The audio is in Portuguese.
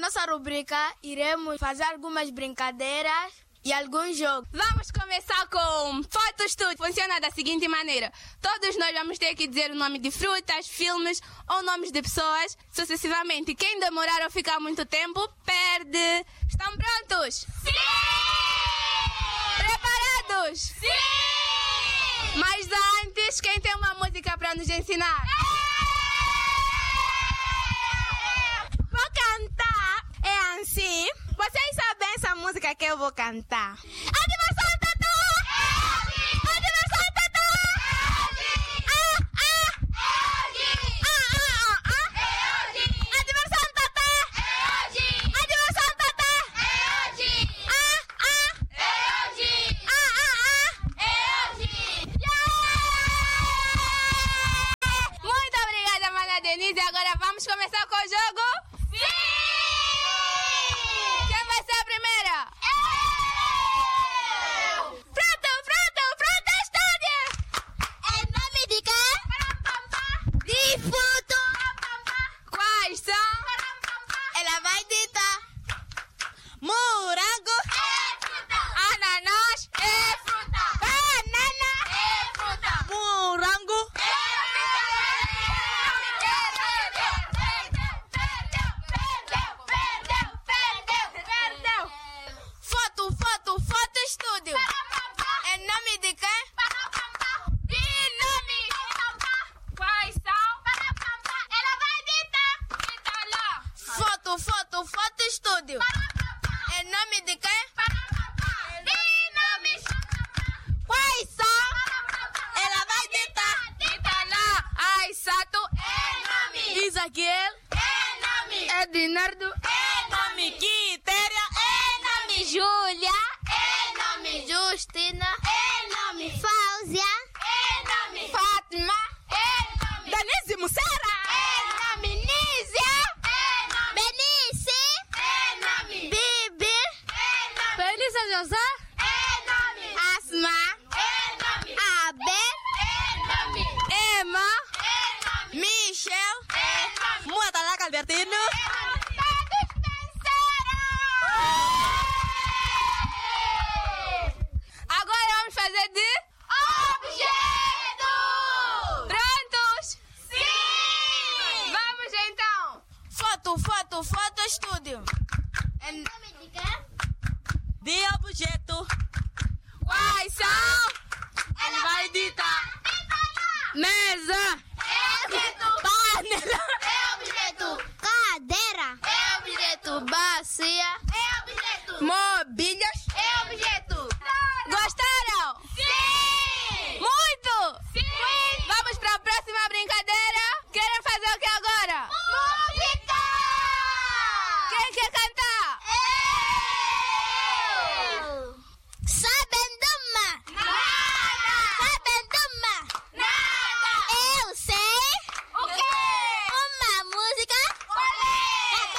nossa rubrica, iremos fazer algumas brincadeiras e alguns jogos. Vamos começar com Foto Estúdio. Funciona da seguinte maneira. Todos nós vamos ter que dizer o nome de frutas, filmes ou nomes de pessoas sucessivamente. Quem demorar ou ficar muito tempo, perde. Estão prontos? Sim! Preparados? Sim! Mas antes, quem tem uma música para nos ensinar? Vou cantar. É assim. Vocês sabem essa música que eu vou cantar? A diversão Tatá! A diversão Tatá! A diversão Tatá! A diversão Tatá! Muito obrigada, Maria Denise. Agora vamos começar com o jogo? Quem vai ser a primeira? Pronto, estúdio! É nome de quê? De fruto! Quais são? Ela vai ditar. Morango é fruta! Ananás É fruta! Banana é fruta! Morango Foto estúdio! É nome de quem? De nome! Quais são? Ela vai ditar! Dita lá. Foto estúdio! É nome de quem? De nome! Quais são? Ela vai ditar! Dita lá. Aisato. É nome! Isaquiel. É nome! Edinardo. É nome! Quitéria! É nome! Júlia! É nome! Justina! É nome! Fáuzia! É nome! Fátima! É nome! Denise Mussara. É nome! Nízia! É nome! Benice! É nome! Bibi! É nome! Felícia José. É nome! Asma! É nome! Abel! É nome! Emma. É nome! Michel! É nome! Muatalaca Albertino. Todos venceram! Agora vamos fazer de Objetos! prontos. Sim! Vamos então. Foto estúdio. É nome de quê? De objeto. Quais são? Ela vai ditar. Mesa. É objeto. Panela. É objeto. Cadeira. É objeto. Bacia. É objeto. Mobília.